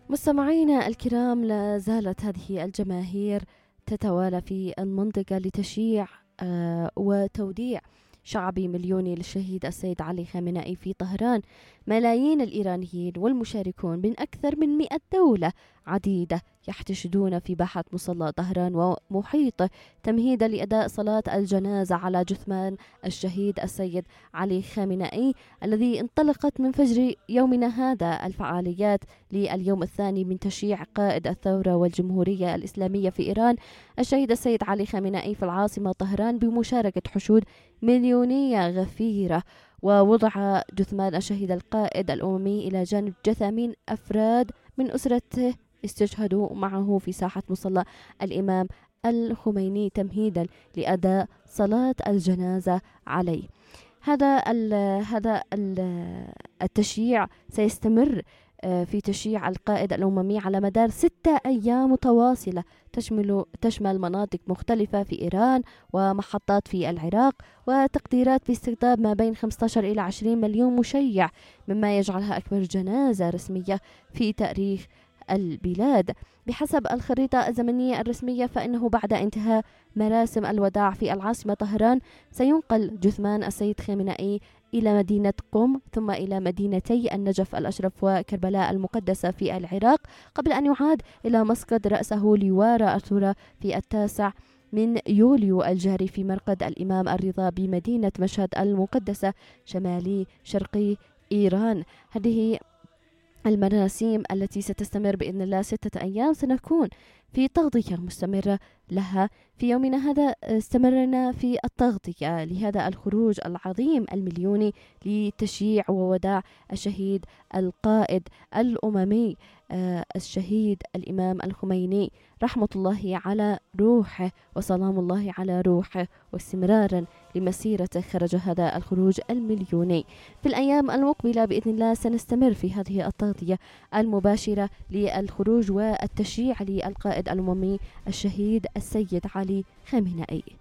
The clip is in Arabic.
مستمعينا الكرام، لا زالت هذه الجماهير تتوالى في المنطقة لتشييع وتوديع شعبي مليوني للشهيد السيد علي خامنئي في طهران. ملايين الإيرانيين والمشاركون من أكثر من 100 دولة عديدة يحتشدون في باحة مصلى طهران ومحيطه تمهيدا لأداء صلاة الجنازة على جثمان الشهيد السيد علي خامنئي، الذي انطلقت من فجر يومنا هذا الفعاليات لليوم الثاني من تشييع قائد الثورة والجمهورية الإسلامية في إيران الشهيد السيد علي خامنئي في العاصمة طهران بمشاركة حشود مليونية غفيرة. ووضع جثمان الشهيد القائد الأممي إلى جانب جثامين أفراد من أسرته استشهدوا معه في ساحة مصلى الإمام الخميني تمهيدا لأداء صلاة الجنازة عليه. هذا التشييع سيستمر في تشييع القائد الأممي على مدار 6 أيام متواصلة، تشمل مناطق مختلفة في إيران ومحطات في العراق، وتقديرات باستقطاب ما بين 15 إلى 20 مليون مشيع، مما يجعلها أكبر جنازة رسمية في تاريخ البلاد. بحسب الخريطة الزمنية الرسمية، فإنه بعد انتهاء مراسم الوداع في العاصمة طهران سينقل جثمان السيد خامنئي إلى مدينة قم، ثم إلى مدينتي النجف الأشرف وكربلاء المقدسة في العراق، قبل أن يعاد إلى مسقط رأسه ليوارى الثورة في 9 من يوليو الجاري في مرقد الإمام الرضا بمدينة مشهد المقدسة شمالي شرقي إيران. هذه المراسيم التي ستستمر بإذن الله 6 أيام سنكون في تغطية مستمرة لها. في يومنا هذا استمرنا في التغطية لهذا الخروج العظيم المليوني لتشييع ووداع الشهيد القائد الأممي الشهيد الإمام الخميني، رحمة الله على روحه وسلام الله على روحه، واستمرارا لمسيرته خرج هذا الخروج المليوني. في الأيام المقبلة بإذن الله سنستمر في هذه التغطية المباشرة للخروج والتشييع للقائد الأممي الشهيد السيد علي خامنئي.